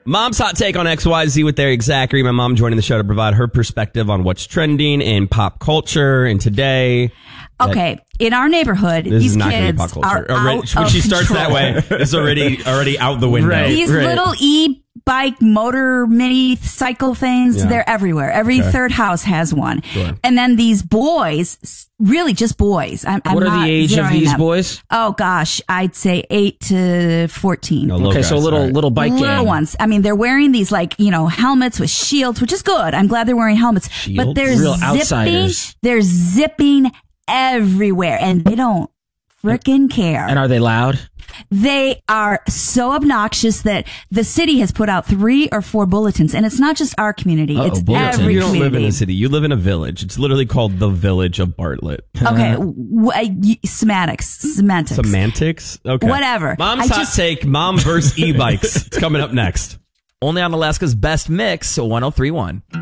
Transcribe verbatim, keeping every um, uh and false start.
Mom's hot take on X Y Z with Eric Zachary. My mom joining the show to provide her perspective on what's trending in pop culture and today. Okay, in our neighborhood, This these is not kids gonna be pop are culture. Already- out when of she starts control. that way, it's already already out the window. Right. These little e-bike motor mini cycle things, Yeah. they're everywhere. Every Okay. third house has one. Sure. And then these boys, s- really just boys. I'm, I'm What are not the age of zeroing these them. boys? Oh gosh, I'd say eight to fourteen. No, little Okay, guys, so little all right. little bike Little gang. ones. I mean, they're wearing these like, you know, helmets with shields, which is good. I'm glad they're wearing helmets. Shields? But they're Real zipping, outsiders. they're zipping everywhere and they don't frickin' care. And are they loud? They are so obnoxious that the city has put out three or four bulletins, and it's not just our community; Uh-oh, it's bulletins. every You don't live in community. a city. You live in a village. It's literally called the Village of Bartlett. Okay, w- uh, y- semantics, semantics, Semantics? Okay. Whatever. Mom's I hot just- take, mom versus e-bikes. It's coming up next. Only on Alaska's best mix, so one oh three point one.